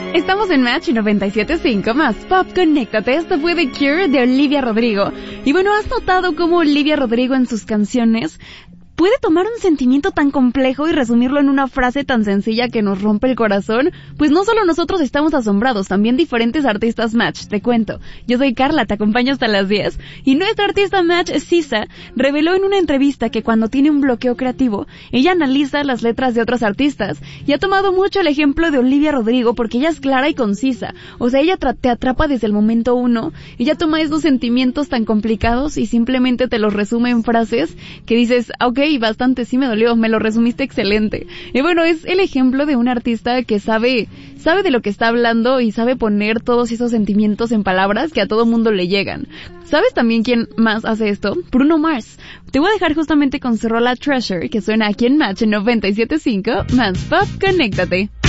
Estamos en Match 97.5 más Pop, conéctate. Esto fue The Cure de Olivia Rodrigo. Y bueno, ¿has notado cómo Olivia Rodrigo en sus canciones puede tomar un sentimiento tan complejo y resumirlo en una frase tan sencilla que nos rompe el corazón? Pues no solo nosotros estamos asombrados, también diferentes artistas Match, te cuento. Yo soy Carla, te acompaño hasta las 10. Y nuestra artista Match, Sisa, reveló en una entrevista que cuando tiene un bloqueo creativo, ella analiza las letras de otros artistas. Y ha tomado mucho el ejemplo de Olivia Rodrigo porque ella es clara y concisa. O sea, ella te atrapa desde el momento uno. Ella toma esos sentimientos tan complicados y simplemente te los resume en frases que dices, ok, bastante, sí me dolió, me lo resumiste excelente. Y bueno, es el ejemplo de un artista que sabe de lo que está hablando y sabe poner todos esos sentimientos en palabras que a todo mundo le llegan. ¿Sabes también quién más hace esto? Bruno Mars. Te voy a dejar justamente con su rola Treasure, que suena aquí en Match 97.5 más Pop, conéctate.